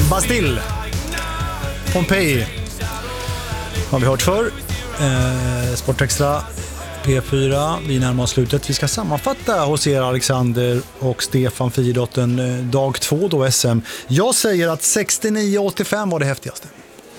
Bastille, Pompeji har vi hört förr. Sportextra P4, vi närmar oss slutet. Vi ska sammanfatta hos er Alexander och Stefan Friidrotten dag 2 då SM. Jag säger att 69-85 var det häftigaste.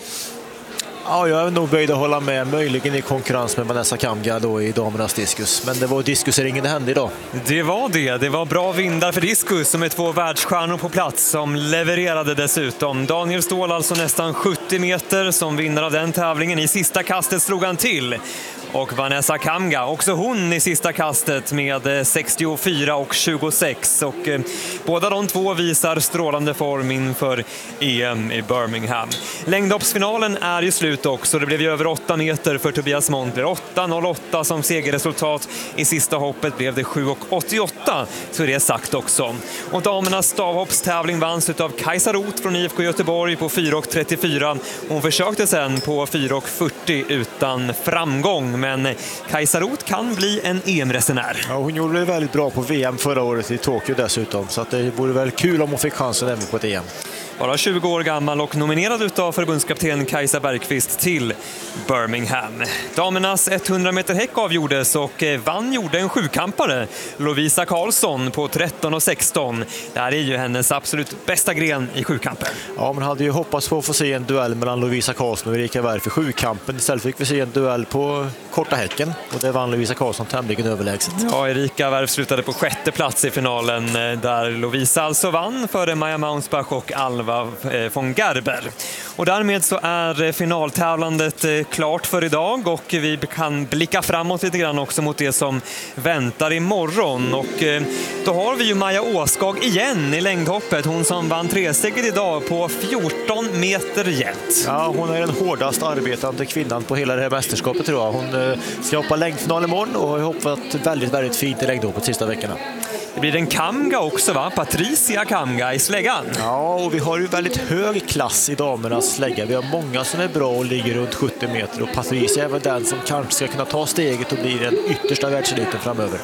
Ja, jag är nog böjd att hålla med, möjligen i konkurrens med Vanessa Kamga då i damernas diskus. Men det var diskusringen det hände idag. Det var bra vindar för diskus som är 2 världsstjärnor på plats som levererade dessutom. Daniel Ståhl alltså nästan 70 meter som vinnare av den tävlingen. I sista kastet slog han till. Och Vanessa Kamga, också hon i sista kastet med 64 och 26. Och båda de två visar strålande form inför EM i Birmingham. Längdhoppsfinalen är ju slut också. Det blev ju över 8 meter för Tobias Montler. 8.08 som segerresultat. I sista hoppet blev det 7.88, så är det sagt också. Och damernas stavhoppstävling vanns av Kajsa Roth från IFK Göteborg på 4.34. Hon försökte sen på 4.40 utan framgång. Men Kajsa Roth kan bli en EM-resenär. Ja, hon gjorde det väldigt bra på VM förra året i Tokyo dessutom. Så att det vore väl kul om hon fick chansen även på ett EM. Bara 20 år gammal och nominerad av förbundskapten Kajsa Bergqvist till Birmingham. Damernas 100 meter häck avgjordes och vann gjorde en sjukampare, Lovisa Karlsson på 13.16. Det här är ju hennes absolut bästa gren i sjukampen. Ja, man hade ju hoppats på att få se en duell mellan Lovisa Karlsson och Erika Wärf för sjukampen. Istället fick vi se en duell på korta häcken och det vann Lovisa Karlsson tämligen överlägset. Ja, Erika Wärf slutade på 6:e plats i finalen där Lovisa alltså vann före Maja Maunsbach och Alva von Gerber. Och därmed så är finaltävlandet klart för idag och vi kan blicka framåt lite grann också mot det som väntar imorgon. Och då har vi ju Maja Åskag igen i längdhoppet. Hon som vann tresteget idag på 14 meter jämnt. Ja, hon är den hårdast arbetande kvinnan på hela det här mästerskapet tror jag. Hon ska hoppa längdfinal imorgon och har hoppat väldigt, väldigt fint i längdhoppet sista veckorna. Det blir en Kamga också va? Patricia Kamga i släggan. Ja, och vi har ju väldigt hög klass i damernas slägga. Vi har många som är bra och ligger runt 70 meter. Och Patricia är väl den som kanske ska kunna ta steget och bli den yttersta världseliten framöver.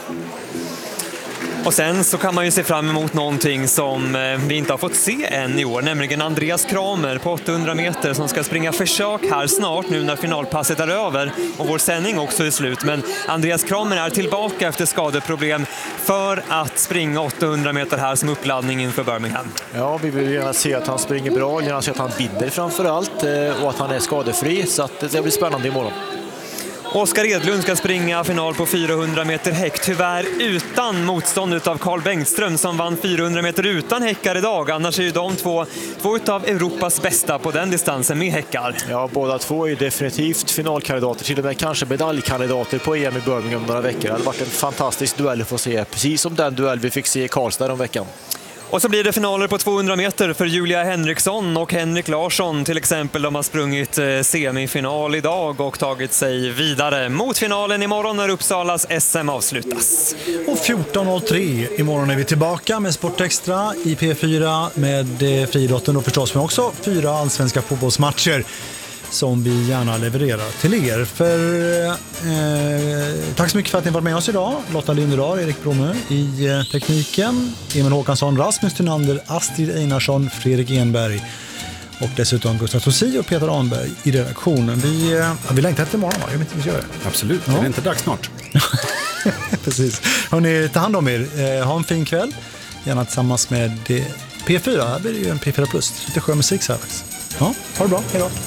Och sen så kan man ju se fram emot någonting som vi inte har fått se än i år, nämligen Andreas Kramer på 800 meter som ska springa försök här snart nu när finalpasset är över och vår sändning också är slut. Men Andreas Kramer är tillbaka efter skadeproblem för att springa 800 meter här som uppladdning inför Birmingham. Ja, vi vill gärna se att han springer bra, gärna se att han vinner framför allt och att han är skadefri, så att det blir spännande imorgon. Oskar Edlund ska springa final på 400 meter häck, tyvärr utan motstånd av Carl Bengtström som vann 400 meter utan häckar idag. Annars är ju de två av Europas bästa på den distansen med häckar. Ja, båda två är definitivt finalkandidater, till och med kanske medaljkandidater på EM i Birmingham om några veckor. Det hade varit en fantastisk duell att få se, precis som den duell vi fick se i Karlstad om veckan. Och så blir det finaler på 200 meter för Julia Henriksson och Henrik Larsson till exempel. De har sprungit semifinal idag och tagit sig vidare mot finalen imorgon när Uppsalas SM avslutas. Och 14.03 imorgon är vi tillbaka med Sportextra i P4 med friidrotten och förstås men också 4 allsvenska fotbollsmatcher som vi gärna levererar till er. Tack så mycket för att ni var med oss idag. Lotta Lindedahl, Erik Bromö i tekniken, Emil Håkansson, Rasmus Thunander, Astrid Einarsson, Fredrik Enberg och dessutom Gustav Tossi och Peter Anberg i redaktionen. Vi längtar efter imorgon, va? Jag vet inte vi gör det. Absolut, ja. Det är inte dags snart. Precis. Hörrni, ta hand om er. Ha en fin kväll. Gärna tillsammans med P4. Här blir det ju en P4+. Lite skön musik så här faktiskt. Ja, ha det bra. Hej då.